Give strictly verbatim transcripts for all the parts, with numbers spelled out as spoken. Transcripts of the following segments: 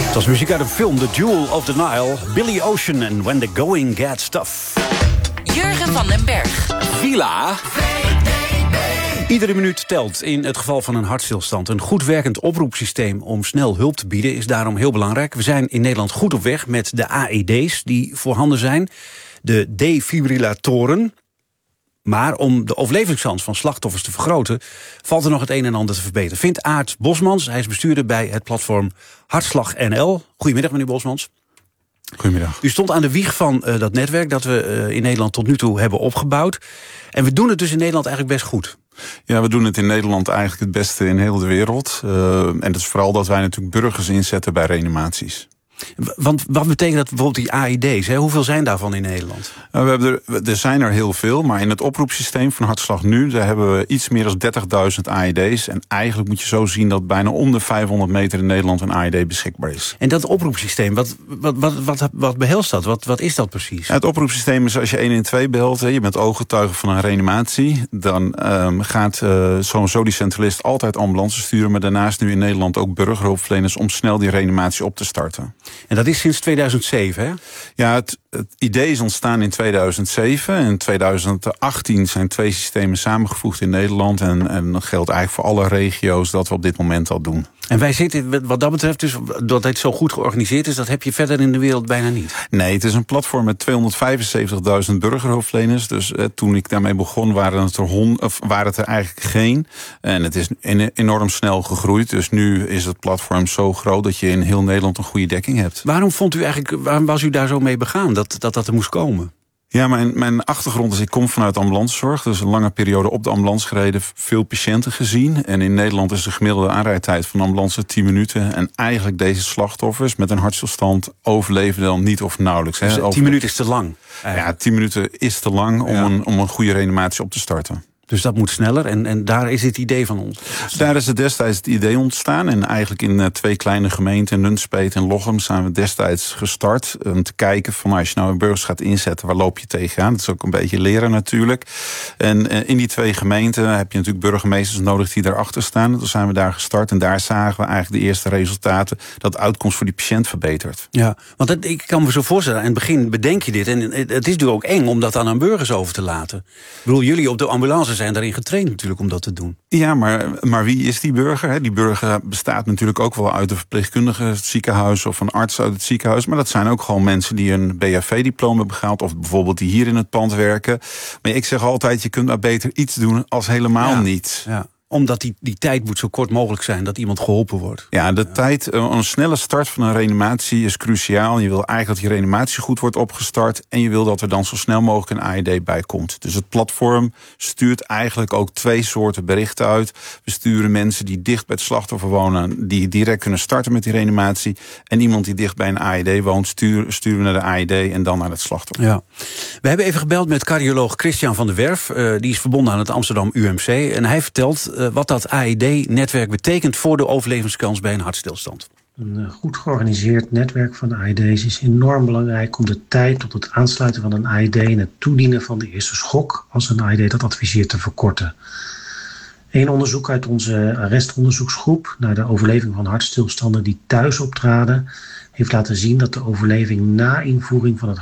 Het was muziek uit een film, The Jewel of the Nile. Billy Ocean en When the Going Gets Tough. Jurgen van den Berg. Villa. Iedere minuut telt in het geval van een hartstilstand. Een goed werkend oproepsysteem om snel hulp te bieden is daarom heel belangrijk. We zijn in Nederland goed op weg met de A E D's die voorhanden zijn. De defibrillatoren. Maar om de overlevingskans van slachtoffers te vergroten, valt er nog het een en ander te verbeteren. Vindt Aart Bosmans, hij is bestuurder bij het platform Hartslag N L. Goedemiddag, meneer Bosmans. Goedemiddag. U stond aan de wieg van uh, dat netwerk dat we uh, in Nederland tot nu toe hebben opgebouwd. En we doen het dus in Nederland eigenlijk best goed. Ja, we doen het in Nederland eigenlijk het beste in heel de wereld. Uh, en dat is vooral dat wij natuurlijk burgers inzetten bij reanimaties. Want wat betekent dat bijvoorbeeld die A I D's? Hè? Hoeveel zijn daarvan in Nederland? Nou, we hebben er, er zijn er heel veel, maar in het oproepsysteem van Hartslag Nu, daar hebben we iets meer dan dertigduizend A I D's. En eigenlijk moet je zo zien dat bijna om de vijfhonderd meter in Nederland een A I D beschikbaar is. En dat oproepsysteem, wat, wat, wat, wat, wat behelst dat? Wat, wat is dat precies? Ja, het oproepsysteem is als je een een twee belt, hè, je bent ooggetuige van een reanimatie, dan um, gaat uh, sowieso die centralist altijd ambulance sturen, maar daarnaast nu in Nederland ook burgerhulpverleners om snel die reanimatie op te starten. En dat is sinds tweeduizend zeven, hè? Ja, het, het idee is ontstaan in tweeduizend zeven. In tweeduizend achttien zijn twee systemen samengevoegd in Nederland. En, en dat geldt eigenlijk voor alle regio's dat we op dit moment al doen. En wij zitten, wat dat betreft, dus dat het zo goed georganiseerd is, dat heb je verder in de wereld bijna niet. Nee, het is een platform met tweehonderdvijfenzeventigduizend burgerhulpverleners. Dus eh, toen ik daarmee begon, waren het, er hon, of waren het er eigenlijk geen. En het is enorm snel gegroeid. Dus nu is het platform zo groot dat je in heel Nederland een goede dekking hebt. Waarom vond u eigenlijk, waarom was u daar zo mee begaan dat dat, dat er moest komen? Ja, mijn, mijn achtergrond is, ik kom vanuit de ambulancezorg. Dus een lange periode op de ambulance gereden, veel patiënten gezien. En in Nederland is de gemiddelde aanrijdtijd van de ambulance tien minuten. En eigenlijk deze slachtoffers met een hartstilstand overleven dan niet of nauwelijks. Dus Over... tien minuten is te lang? Eigenlijk. Ja, tien minuten is te lang om, ja. een, om een goede reanimatie op te starten. Dus dat moet sneller en, en daar is het idee van ons. Daar is het destijds het idee ontstaan. En eigenlijk in uh, twee kleine gemeenten, Nunspeet en Lochem, zijn we destijds gestart. Om te kijken van als je nou een burgers gaat inzetten, waar loop je tegenaan? Dat is ook een beetje leren natuurlijk. En uh, in die twee gemeenten heb je natuurlijk burgemeesters nodig die daarachter staan. Toen zijn we daar gestart en daar zagen we eigenlijk de eerste resultaten, dat de uitkomst voor die patiënt verbetert. Ja, want het, ik kan me zo voorstellen, aan het begin bedenk je dit. En het is natuurlijk ook eng om dat aan aan burgers over te laten. Ik bedoel, jullie op de ambulance zijn daarin getraind natuurlijk om dat te doen. Ja, maar, maar wie is die burger? Die burger bestaat natuurlijk ook wel uit een verpleegkundige het ziekenhuis of een arts uit het ziekenhuis. Maar dat zijn ook gewoon mensen die een B H V-diploma hebben gehaald of bijvoorbeeld die hier in het pand werken. Maar ik zeg altijd, je kunt maar beter iets doen als helemaal ja, niet. Ja. Omdat die, die tijd moet zo kort mogelijk zijn dat iemand geholpen wordt. Ja, de ja. tijd, een snelle start van een reanimatie is cruciaal. Je wil eigenlijk dat die reanimatie goed wordt opgestart en je wil dat er dan zo snel mogelijk een A I D bij komt. Dus het platform stuurt eigenlijk ook twee soorten berichten uit. We sturen mensen die dicht bij het slachtoffer wonen, die direct kunnen starten met die reanimatie. En iemand die dicht bij een A I D woont, sturen, sturen we naar de A I D en dan naar het slachtoffer. Ja. We hebben even gebeld met cardioloog Christian van der Werf. Uh, die is verbonden aan het Amsterdam U M C. En hij vertelt uh, wat dat A I D-netwerk betekent voor de overlevingskans bij een hartstilstand. Een goed georganiseerd netwerk van A I D's is enorm belangrijk om de tijd tot het aansluiten van een A I D en het toedienen van de eerste schok als een A I D dat adviseert te verkorten. Een onderzoek uit onze arrestonderzoeksgroep naar de overleving van hartstilstanden die thuis optraden heeft laten zien dat de overleving na invoering van het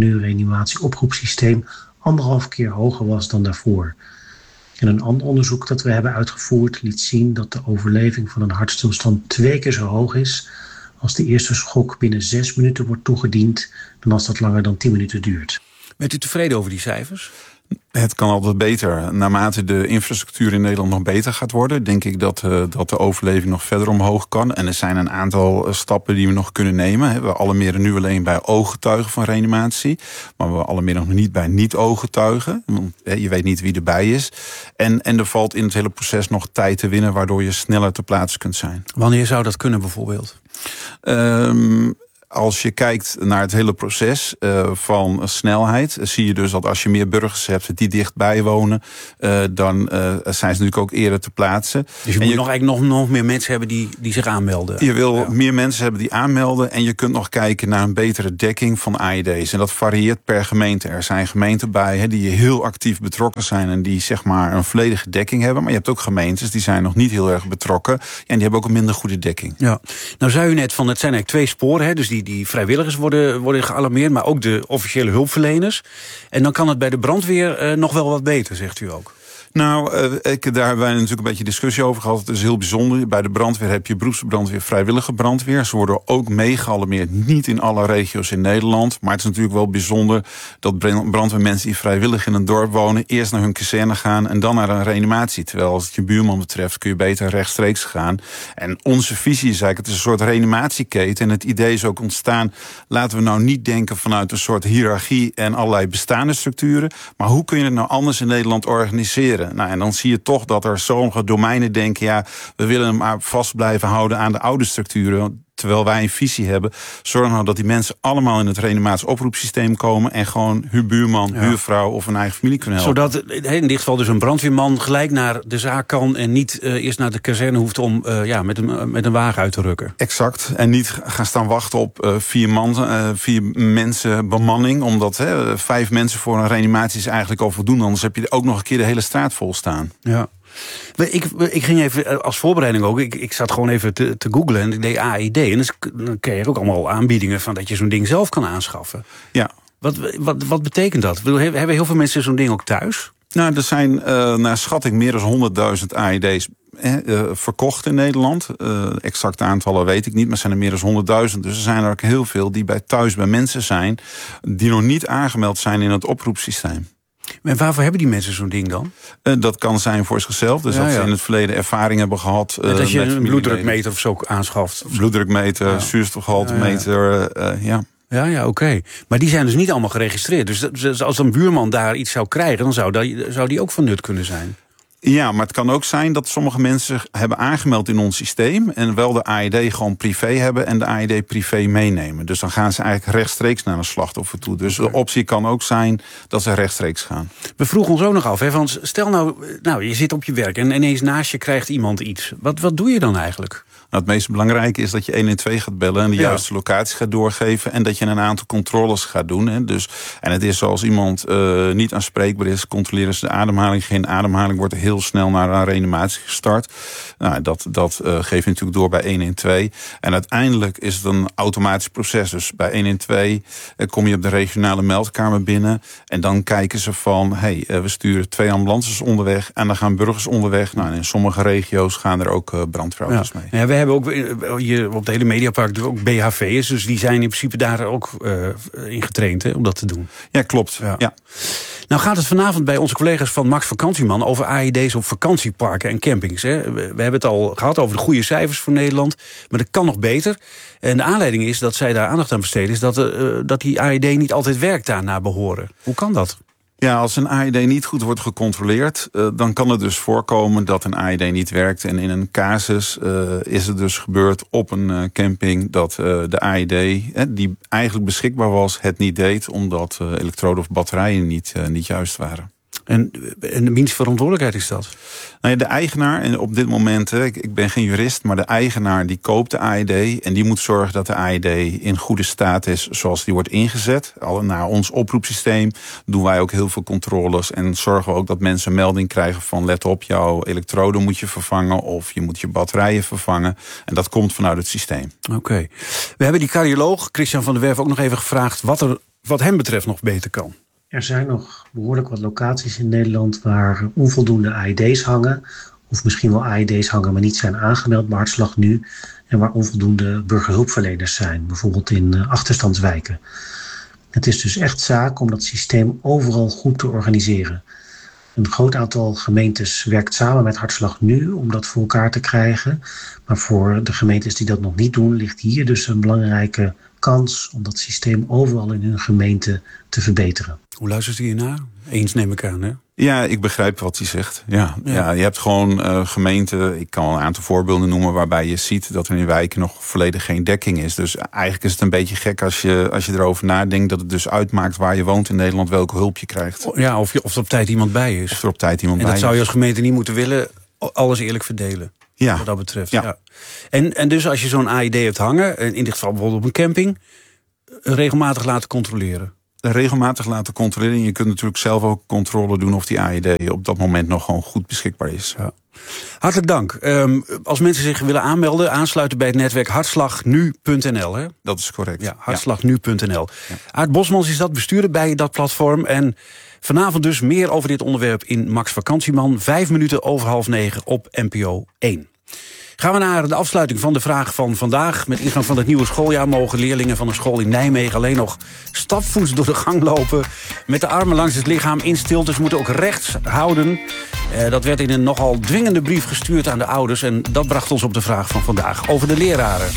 hartslag-nu-reanimatie-oproepsysteem anderhalf keer hoger was dan daarvoor. En een ander onderzoek dat we hebben uitgevoerd liet zien dat de overleving van een hartstilstand twee keer zo hoog is als de eerste schok binnen zes minuten wordt toegediend dan als dat langer dan tien minuten duurt. Bent u tevreden over die cijfers? Het kan altijd beter. Naarmate de infrastructuur in Nederland nog beter gaat worden, denk ik dat, uh, dat de overleving nog verder omhoog kan. En er zijn een aantal uh, stappen die we nog kunnen nemen. We alarmeren nu alleen bij ooggetuigen van reanimatie, maar we alarmeren nog niet bij niet-ooggetuigen. Want uh, je weet niet wie erbij is. En, en er valt in het hele proces nog tijd te winnen, waardoor je sneller ter plaatse kunt zijn. Wanneer zou dat kunnen bijvoorbeeld? Um, als je kijkt naar het hele proces uh, van snelheid, uh, zie je dus dat als je meer burgers hebt die dichtbij wonen, uh, dan uh, zijn ze natuurlijk ook eerder te plaatsen. Dus je en moet je, nog eigenlijk nog, nog meer mensen hebben die, die zich aanmelden. Je wil ja. meer mensen hebben die aanmelden en je kunt nog kijken naar een betere dekking van A I D's. En dat varieert per gemeente. Er zijn gemeenten bij he, die heel actief betrokken zijn en die zeg maar een volledige dekking hebben. Maar je hebt ook gemeentes die zijn nog niet heel erg betrokken en die hebben ook een minder goede dekking. Ja. Nou zei u net van het zijn eigenlijk twee sporen, hè? Dus die, die vrijwilligers worden, worden gealarmeerd, maar ook de officiële hulpverleners. En dan kan het bij de brandweer uh, nog wel wat beter, zegt u ook. Nou, uh, ik, daar hebben wij natuurlijk een beetje discussie over gehad. Het is heel bijzonder. Bij de brandweer heb je beroepsbrandweer, vrijwillige brandweer. Ze worden ook meegealarmeerd. Niet in alle regio's in Nederland. Maar het is natuurlijk wel bijzonder dat brandweermensen die vrijwillig in een dorp wonen eerst naar hun kazerne gaan en dan naar een reanimatie. Terwijl als het je buurman betreft kun je beter rechtstreeks gaan. En onze visie is eigenlijk, het is een soort reanimatieketen. En het idee is ook ontstaan, laten we nou niet denken vanuit een soort hiërarchie en allerlei bestaande structuren. Maar hoe kun je het nou anders in Nederland organiseren? Nou, en dan zie je toch dat er sommige domeinen denken, ja, we willen maar vast blijven houden aan de oude structuren. Terwijl wij een visie hebben, zorg nou dat die mensen allemaal in het reanimatie-oproepsysteem komen en gewoon hun buurman, ja. huurvrouw of een eigen familie kunnen helpen. Zodat in dit geval dus een brandweerman gelijk naar de zaak kan en niet uh, eerst naar de kazerne hoeft om uh, ja, met, een, met een wagen uit te rukken. Exact. En niet gaan staan wachten op uh, vier, man, uh, vier mensen bemanning, omdat uh, vijf mensen voor een reanimatie is eigenlijk al voldoende. Anders heb je ook nog een keer de hele straat vol staan. Ja. Ik, ik ging even als voorbereiding ook, ik, ik zat gewoon even te, te googlen en ik deed A I D. En dan kreeg je ook allemaal aanbiedingen van dat je zo'n ding zelf kan aanschaffen. Ja. Wat, wat, wat betekent dat? Hebben heel veel mensen zo'n ding ook thuis? Nou, er zijn uh, naar schatting meer dan honderdduizend A I D's eh, uh, verkocht in Nederland. Uh, exacte aantallen weet ik niet, maar er zijn er meer dan honderdduizend. Dus er zijn er ook heel veel die bij thuis bij mensen zijn die nog niet aangemeld zijn in het oproepsysteem. En waarvoor hebben die mensen zo'n ding dan? Uh, dat kan zijn voor zichzelf. Dus ja, dat ze ja. in het verleden ervaring hebben gehad. Uh, dat je een bloeddrukmeter of zo aanschaft. Bloeddrukmeter, ja. zuurstofgehaltemeter, ja, ja. Uh, ja. Ja, ja, oké. Okay. Maar die zijn dus niet allemaal geregistreerd. Dus als een buurman daar iets zou krijgen, dan zou, dat, zou die ook van nut kunnen zijn. Ja, maar het kan ook zijn dat sommige mensen hebben aangemeld in ons systeem en wel de A I D gewoon privé hebben en de A I D privé meenemen. Dus dan gaan ze eigenlijk rechtstreeks naar een slachtoffer toe. Dus de optie kan ook zijn dat ze rechtstreeks gaan. We vroegen ons ook nog af, hè, want stel nou, nou, je zit op je werk en ineens naast je krijgt iemand iets. Wat, wat doe je dan eigenlijk? Nou, het meest belangrijke is dat je honderdtwaalf gaat bellen en de ja. juiste locatie gaat doorgeven en dat je een aantal controles gaat doen. Hè. Dus, en het is zoals iemand uh, niet aanspreekbaar is, controleren ze de ademhaling. Geen ademhaling wordt er heel snel naar een reanimatie gestart. Nou, dat dat uh, geef je natuurlijk door bij honderdtwaalf. En uiteindelijk is het een automatisch proces. Dus bij honderdtwaalf uh, kom je op de regionale meldkamer binnen en dan kijken ze van, hey, uh, we sturen twee ambulances onderweg en dan gaan burgers onderweg. Nou, en in sommige regio's gaan er ook uh, brandweerauto's ja. mee. Ja, we hebben ook hier op de hele Mediapark ook B H V's, dus die zijn in principe daar ook uh, in getraind hè, om dat te doen. Ja, klopt. Ja. Ja. Nou gaat het vanavond bij onze collega's van Max Vakantieman over A I D's op vakantieparken en campings. Hè. We hebben het al gehad over de goede cijfers voor Nederland, maar dat kan nog beter. En de aanleiding is dat zij daar aandacht aan besteden, is dat, uh, dat die A I D niet altijd werkt daar naar behoren. Hoe kan dat? Ja, als een A I D niet goed wordt gecontroleerd, uh, dan kan het dus voorkomen dat een A I D niet werkt. En in een casus uh, is het dus gebeurd op een uh, camping dat uh, de A I D, eh, die eigenlijk beschikbaar was, het niet deed, omdat uh, elektroden of batterijen niet, uh, niet juist waren. En, en wiens verantwoordelijkheid is dat? Nou ja, de eigenaar, en op dit moment, ik, ik ben geen jurist, maar de eigenaar die koopt de A I D en die moet zorgen dat de A I D in goede staat is zoals die wordt ingezet. Al naar ons oproepsysteem doen wij ook heel veel controles en zorgen we ook dat mensen een melding krijgen van let op, jouw elektroden moet je vervangen of je moet je batterijen vervangen. En dat komt vanuit het systeem. Oké. Okay. We hebben die cardioloog Christian van der Werf ook nog even gevraagd wat er wat hem betreft nog beter kan. Er zijn nog behoorlijk wat locaties in Nederland waar onvoldoende A I D's hangen. Of misschien wel A I D's hangen, maar niet zijn aangemeld bij Hartslag Nu. En waar onvoldoende burgerhulpverleners zijn, bijvoorbeeld in achterstandswijken. Het is dus echt zaak om dat systeem overal goed te organiseren. Een groot aantal gemeentes werkt samen met Hartslag Nu om dat voor elkaar te krijgen. Maar voor de gemeentes die dat nog niet doen, ligt hier dus een belangrijke kans om dat systeem overal in hun gemeente te verbeteren. Hoe luistert u hiernaar? Eens neem ik aan, hè? Ja, ik begrijp wat hij zegt. Ja, ja. ja je hebt gewoon uh, gemeenten, ik kan een aantal voorbeelden noemen waarbij je ziet dat er in wijken nog volledig geen dekking is. Dus eigenlijk is het een beetje gek als je, als je erover nadenkt dat het dus uitmaakt waar je woont in Nederland welke hulp je krijgt. Ja, of, je, of er op tijd iemand bij is. Of er op tijd iemand en bij dat is. zou je als gemeente niet moeten willen, alles eerlijk verdelen. Ja. Wat dat betreft. Ja. Ja. En, en dus als je zo'n A I D hebt hangen, in dit geval bijvoorbeeld op een camping, regelmatig laten controleren. Regelmatig laten controleren. Je kunt natuurlijk zelf ook controle doen of die A I D op dat moment nog gewoon goed beschikbaar is. Ja. Hartelijk dank. Um, als mensen zich willen aanmelden, aansluiten bij het netwerk hartslag nu punt n l. Hè? Dat is correct. Ja, hartslag nu punt n l. Ja. Aart Bosmans is dat, bestuurder bij dat platform. En vanavond dus meer over dit onderwerp in Max Vakantieman. Vijf minuten over half negen op N P O één. Gaan we naar de afsluiting van de vraag van vandaag. Met ingang van het nieuwe schooljaar mogen leerlingen van een school in Nijmegen alleen nog stapvoets door de gang lopen. Met de armen langs het lichaam in stilte. Ze moeten ook rechts houden. Uh, dat werd in een nogal dwingende brief gestuurd aan de ouders. En dat bracht ons op de vraag van vandaag over de leraren.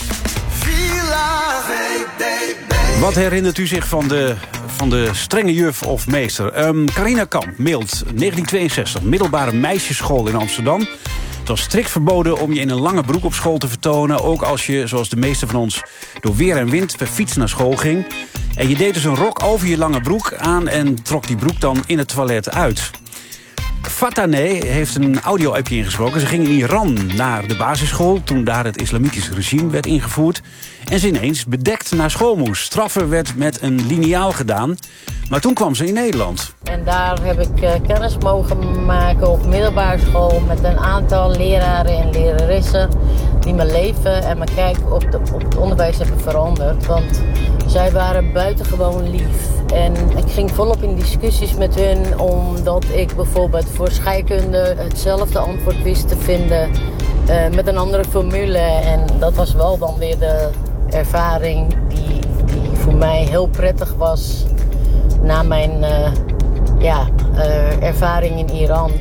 Wat herinnert u zich van de, van de strenge juf of meester? Um, Carina Kamp mailt negentien tweeënzestig, middelbare meisjesschool in Amsterdam. Het was strikt verboden om je in een lange broek op school te vertonen. Ook als je, zoals de meeste van ons, door weer en wind per fiets naar school ging. En je deed dus een rok over je lange broek aan en trok die broek dan in het toilet uit. Fataneh heeft een audio-appje ingesproken. Ze ging in Iran naar de basisschool toen daar het islamitische regime werd ingevoerd. En ze ineens bedekt naar school moest. Straffen werd met een liniaal gedaan. Maar toen kwam ze in Nederland. En daar heb ik uh, kennis mogen maken op middelbare school met een aantal leraren en leraressen die mijn leven en mijn kijk op, de, op het onderwijs hebben veranderd. Want zij waren buitengewoon lief. En ik ging volop in discussies met hun omdat ik bijvoorbeeld voor scheikunde hetzelfde antwoord wist te vinden uh, met een andere formule. En dat was wel dan weer de ervaring die, die voor mij heel prettig was na mijn uh, ja, uh, ervaring in Iran.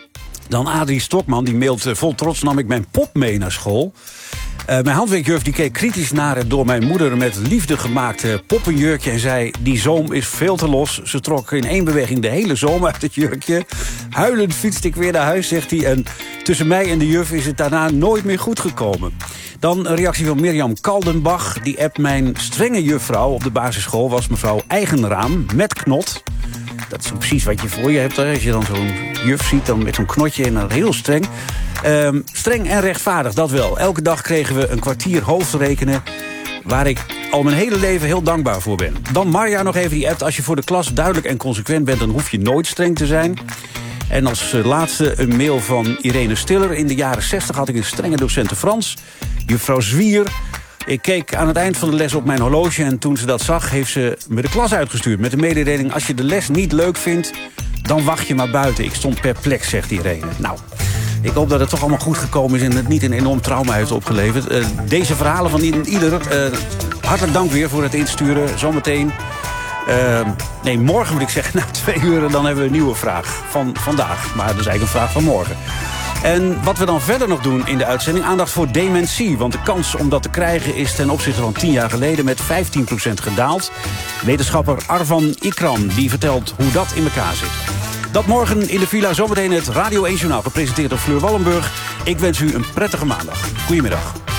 Dan Adrie Stokman, die mailt uh, vol trots: nam ik mijn pop mee naar school. Uh, mijn handwerkjuf die keek kritisch naar het door mijn moeder met liefde gemaakte poppenjurkje en zei: die zoom is veel te los. Ze trok in één beweging de hele zoom uit het jurkje. Huilend fietste ik weer naar huis, zegt hij. En tussen mij en de juf is het daarna nooit meer goed gekomen. Dan een reactie van Mirjam Kaldenbach. Die appt: mijn strenge juffrouw op de basisschool was mevrouw Eigenraam met knot. Dat is precies wat je voor je hebt. Als je dan zo'n juf ziet dan met zo'n knotje en dan heel streng. Um, streng en rechtvaardig, dat wel. Elke dag kregen we een kwartier hoofdrekenen, waar ik al mijn hele leven heel dankbaar voor ben. Dan Marja nog even die appt: als je voor de klas duidelijk en consequent bent, dan hoef je nooit streng te zijn. En als laatste een mail van Irene Stiller. In de jaren zestig had ik een strenge docenten Frans, juffrouw Zwier. Ik keek aan het eind van de les op mijn horloge en toen ze dat zag, heeft ze me de klas uitgestuurd met de mededeling: als je de les niet leuk vindt, dan wacht je maar buiten. Ik stond perplex, zegt Irene. Nou, ik hoop dat het toch allemaal goed gekomen is en het niet een enorm trauma heeft opgeleverd. Uh, deze verhalen van ieder, uh, hartelijk dank weer voor het insturen. Zometeen, uh, nee, morgen moet ik zeggen, na twee uur, dan hebben we een nieuwe vraag van vandaag. Maar dat is eigenlijk een vraag van morgen. En wat we dan verder nog doen in de uitzending, aandacht voor dementie. Want de kans om dat te krijgen is ten opzichte van tien jaar geleden met vijftien procent gedaald. Wetenschapper Arvan Ikram die vertelt hoe dat in elkaar zit. Dat morgen in de villa, zometeen het Radio één Journaal, gepresenteerd door Fleur Wallenburg. Ik wens u een prettige maandag. Goedemiddag.